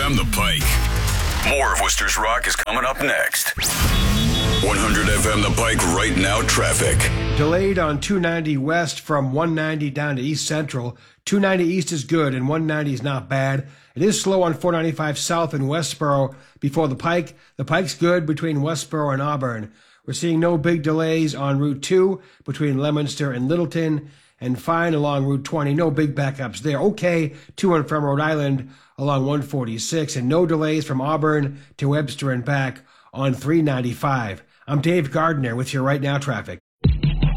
FM The Pike. More of Worcester's Rock is coming up next. 100 FM The Pike right now traffic. Delayed on 290 west from 190 down to East Central. 290 east is good and 190 is not bad. It is slow on 495 south in Westboro before the Pike. The Pike's good between Westboro and Auburn. We're seeing no big delays on Route 2 between Leominster and Littleton, and fine along Route 20. No big backups there. Okay to and from Rhode Island along 146, and no delays from Auburn to Webster and back on 395. I'm Dave Gardner with your Right Now traffic.